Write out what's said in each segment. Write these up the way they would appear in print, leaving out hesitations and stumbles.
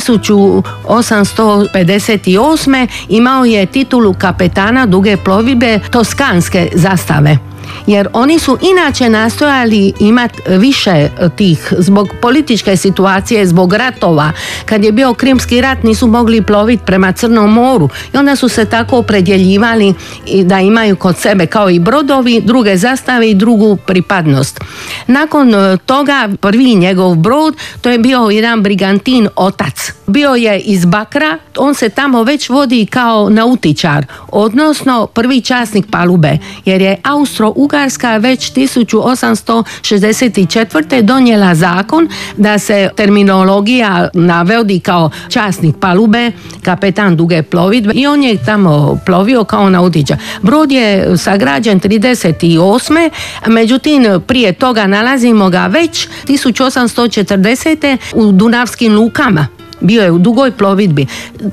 1858. imao je titulu kapetana duge plovidbe toskanske zastave. Jer oni su inače nastojali imati više tih, zbog političke situacije, zbog ratova. Kad je bio Krimski rat nisu mogli ploviti prema Crnom moru i onda su se tako opredjeljivali da imaju kod sebe kao i brodovi druge zastave i drugu pripadnost. Nakon toga prvi njegov brod, to je bio jedan brigantin Otac. Bio je iz Bakra, on se tamo već vodi kao nautičar, odnosno prvi časnik palube, jer je Austro-Ugarska već 1864. donijela zakon da se terminologija navodi kao časnik palube, kapetan duge plovidbe i on je tamo plovio kao nautičar. Brod je sagrađen 38. Međutim prije toga nalazimo ga već 1840. u Dunavskim lukama. Bio je u dugoj plovidbi.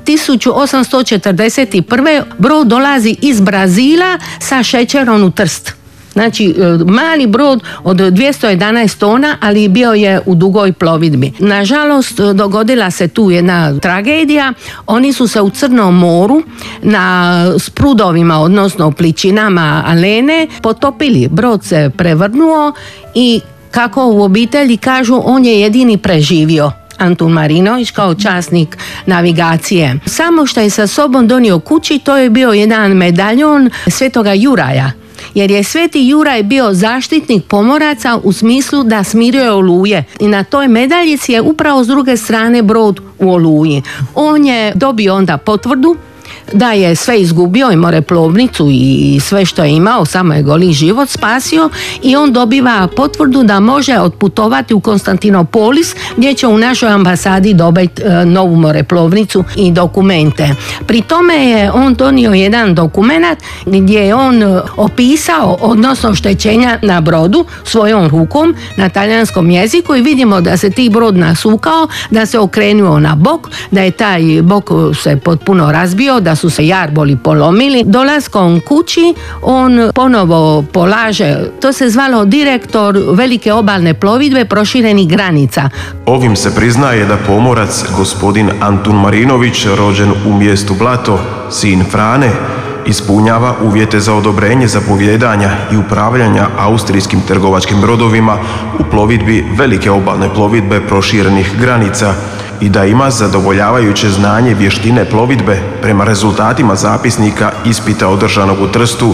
1841. brod dolazi iz Brazila sa šećerom u Trst. Znači, mali brod od 211 tona, ali bio je u dugoj plovidbi. Nažalost, dogodila se tu jedna tragedija. Oni su se u Crnom moru na sprudovima, odnosno pličinama Alene, potopili. Brod se prevrnuo i kako u obitelji kažu, on je jedini preživio. Antun Marinović kao časnik navigacije. Samo što je sa sobom donio kući, to je bio jedan medaljon Svetoga Juraja. Jer je Sveti Juraj bio zaštitnik pomoraca u smislu da smiruje oluje. I na toj medaljici je upravo s druge strane brod u oluji. On je dobio onda potvrdu da je sve izgubio i moreplovnicu i sve što je imao, samo je goli život spasio i on dobiva potvrdu da može otputovati u Konstantinopolis gdje će u našoj ambasadi dobiti novu moreplovnicu i dokumente. Pri tome je on donio jedan dokumenat gdje je on opisao odnosno oštećenja na brodu svojom rukom na talijanskom jeziku i vidimo da se ti brod nasukao, da se okrenuo na bok, da je taj bok se potpuno razbio, da su se jarboli polomili. Dolaskom kući on ponovo polaže, to se zvalo direktor velike obalne plovidbe proširenih granica. Ovim se priznaje da pomorac gospodin Antun Marinović, rođen u mjestu Blato, sin Frane, ispunjava uvjete za odobrenje zapovjedanja i upravljanja austrijskim trgovačkim brodovima u plovidbi velike obalne plovidbe proširenih granica i da ima zadovoljavajuće znanje vještine plovidbe prema rezultatima zapisnika ispita održanog u Trstu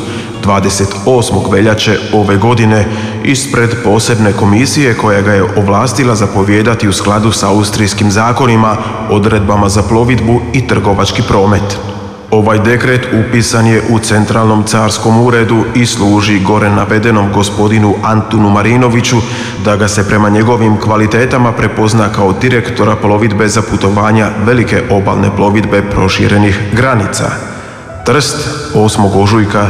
28. veljače ove godine ispred posebne komisije koja ga je ovlastila zapovijedati u skladu sa austrijskim zakonima, odredbama za plovidbu i trgovački promet. Ovaj dekret upisan je u Centralnom carskom uredu i služi gore navedenom gospodinu Antunu Marinoviću da ga se prema njegovim kvalitetama prepozna kao direktora plovidbe za putovanja velike obalne plovidbe proširenih granica. Trst, 8. ožujka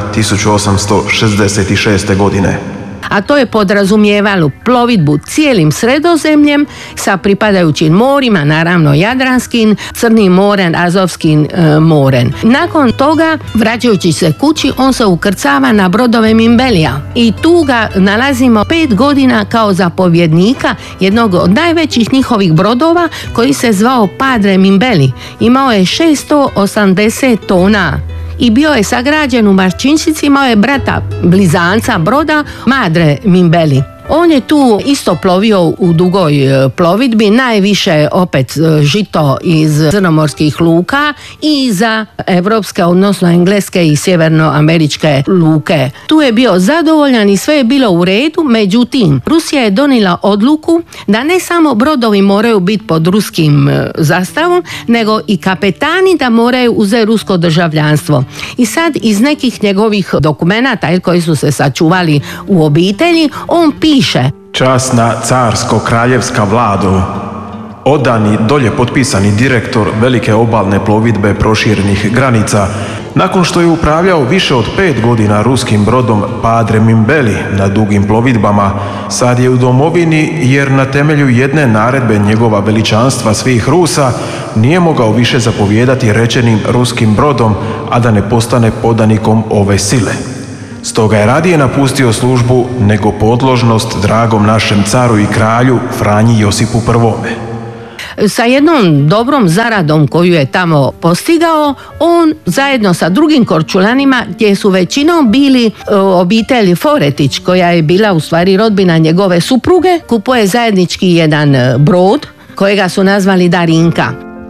1866. godine. A to je podrazumijevalo plovidbu cijelim Sredozemljem sa pripadajućim morima, naravno Jadranskim, Crnim morem, Azovskim morem. Nakon toga, vraćajući se kući, on se ukrcava na brodove Mimbelija i tu ga nalazimo 5 godina kao zapovjednika jednog od najvećih njihovih brodova koji se zvao Padre Mimbeli. Imao je 680 tona. I bio je sagrađen u Marčinčici, imao je brata blizanca broda Madre Mimbeli. On je tu isto plovio u dugoj plovidbi, najviše opet žito iz crnomorskih luka i za evropske, odnosno engleske i sjevernoameričke luke. Tu je bio zadovoljan i sve je bilo u redu, međutim, Rusija je donijela odluku da ne samo brodovi moraju biti pod ruskim zastavom, nego i kapetani da moraju uzeti rusko državljanstvo. I sad iz nekih njegovih dokumenata koji su se sačuvali u obitelji, on piše: Časna carsko-kraljevska vlado, odani dolje potpisani direktor velike obalne plovidbe proširenih granica, nakon što je upravljao više od 5 godina ruskim brodom Padre Mimbeli na dugim plovidbama, sad je u domovini jer na temelju jedne naredbe njegova veličanstva svih Rusa nije mogao više zapovijedati rečenim ruskim brodom, a da ne postane podanikom ove sile. Stoga je radije napustio službu nego podložnost dragom našem caru i kralju Franji Josipu I. sa jednom dobrom zaradom koju je tamo postigao, on zajedno sa drugim Korčulanima, gdje su većinom bili obitelj Foretić, koja je bila u stvari rodbina njegove supruge, kupuje zajednički jedan brod kojega su nazvali Darinka.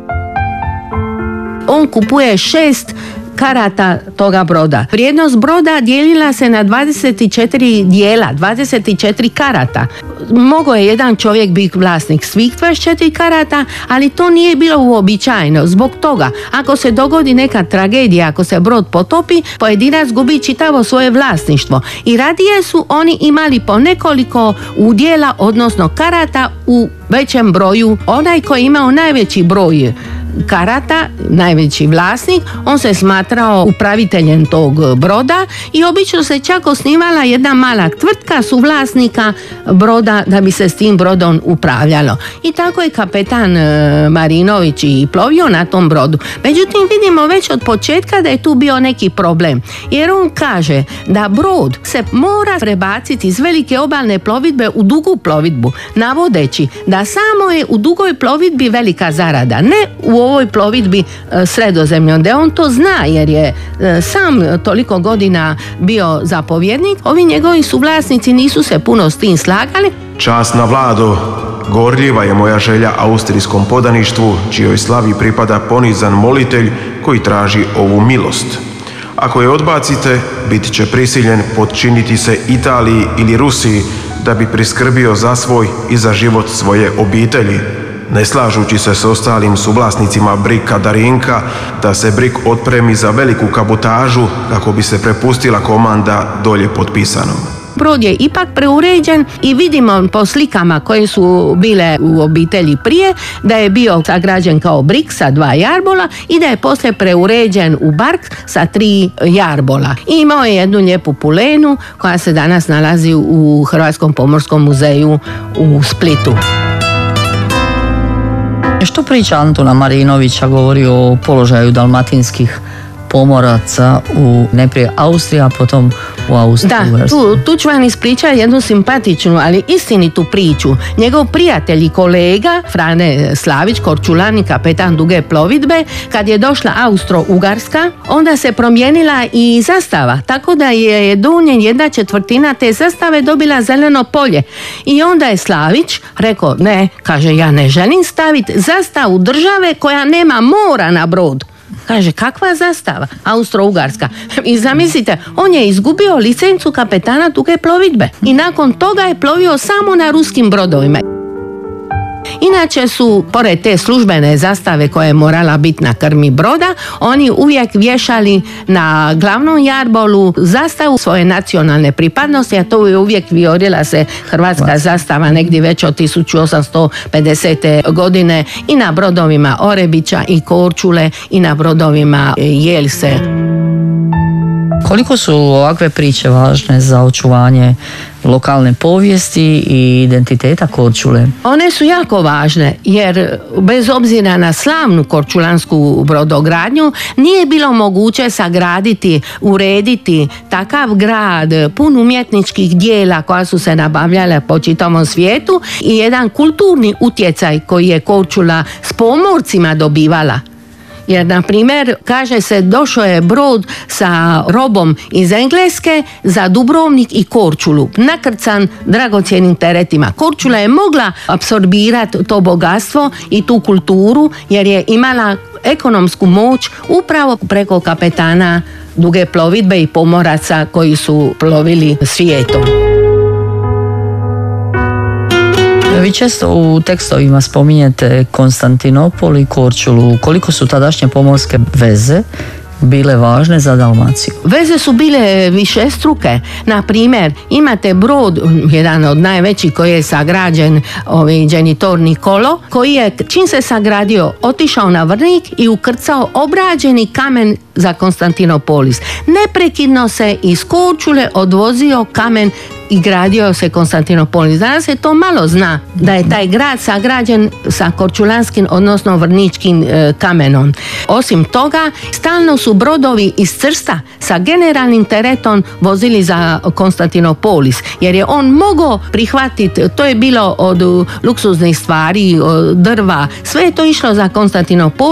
On kupuje 6 karata toga broda. Vrijednost broda dijelila se na 24 dijela, 24 karata. Mogao je jedan čovjek biti vlasnik svih 24 karata, ali to nije bilo uobičajeno. Zbog toga, ako se dogodi neka tragedija, ako se brod potopi, pojedinac gubi čitavo svoje vlasništvo. I radije su oni imali po nekoliko udjela, odnosno karata u većem broju. Onaj koji je imao najveći broj karata, najveći vlasnik, on se smatrao upraviteljem tog broda i obično se čak osnivala jedna mala tvrtka suvlasnika broda da bi se s tim brodom upravljalo. I tako je kapetan Marinović i plovio na tom brodu. Međutim, vidimo već od početka da je tu bio neki problem, jer on kaže da brod se mora prebaciti iz velike obalne plovidbe u dugu plovidbu, navodeći da samo je u dugoj plovidbi velika zarada, ne u ovoj plovidbi Sredozemljom, da on to zna jer je sam toliko godina bio zapovjednik. Ovi njegovi suvlasnici nisu se puno s tim slagali. Časna Vlado, gorljiva je moja želja austrijskom podaništvu, čijoj slavi pripada ponizan molitelj koji traži ovu milost. Ako je odbacite, bit će prisiljen podčiniti se Italiji ili Rusiji da bi priskrbio za svoj i za život svoje obitelji, ne slažući se s ostalim suvlasnicima brika Darinka da se brik otpremi za veliku kabotažu kako bi se prepustila komanda dolje potpisanom. Brod je ipak preuređen i vidimo po slikama koje su bile u obitelji prije da je bio sagrađen kao brik sa 2 jarbola i da je poslije preuređen u bark sa 3 jarbola. I imao je jednu lijepu pulenu koja se danas nalazi u Hrvatskom pomorskom muzeju u Splitu. Što priča Antuna Marinovića govori o položaju dalmatinskih pomoraca u najprije Austriji, a potom u Austriji? Da, tu ću vam ispričati jednu simpatičnu, ali istinitu priču. Njegov prijatelj i kolega Frane Slavić, Korčulan, kapetan duge plovidbe, kad je došla Austro-Ugarska, onda se promijenila i zastava, tako da je donje 1/4 te zastave dobila zeleno polje. I onda je Slavić rekao, ne, kaže, ja ne želim staviti zastavu države koja nema mora na brodu. Kaže, kakva zastava? Austro-Ugarska. I zamislite, on je izgubio licencu kapetana duge plovidbe i nakon toga je plovio samo na ruskim brodovima. Inače su, pored te službene zastave koja je morala biti na krmi broda, oni uvijek vješali na glavnom jarbolu zastavu svoje nacionalne pripadnosti, a to je uvijek vijorila se hrvatska zastava negdje već od 1850. godine i na brodovima Orebića i Korčule i na brodovima Jelse. Koliko su ovakve priče važne za očuvanje lokalne povijesti i identiteta Korčule? One su jako važne jer bez obzira na slavnu korčulansku brodogradnju nije bilo moguće sagraditi, urediti takav grad pun umjetničkih dijela koja su se nabavljale po čitavom svijetu i jedan kulturni utjecaj koji je Korčula s pomorcima dobivala. Jer, na primjer, kaže se, došao je brod sa robom iz Engleske za Dubrovnik i Korčulu, nakrcan dragocjenim teretima. Korčula je mogla apsorbirati to bogatstvo i tu kulturu jer je imala ekonomsku moć upravo preko kapetana duge plovidbe i pomoraca koji su plovili svijetom. Vi često u tekstovima spominjete Konstantinopol i Korčulu. Koliko su tadašnje pomorske veze bile važne za Dalmaciju? Veze su bile višestruke. Na primjer, imate brod, jedan od najvećih koji je sagrađen, Genitor Nikolo, koji je, čim se sagradio, otišao na Vrnik i ukrcao obrađeni kamen za Konstantinopolis. Neprekidno se iz Korčule odvozio kamen i gradio se Konstantinopolis. Danas se to malo zna, da je taj grad sagrađen sa korčulanskim, odnosno vrničkim kamenom. Osim toga, stalno su brodovi iz Trsta sa generalnim teretom vozili za Konstantinopolis, jer je on mogao prihvatiti, to je bilo od luksuznih stvari, od drva, sve je to išlo za Konstantinopolis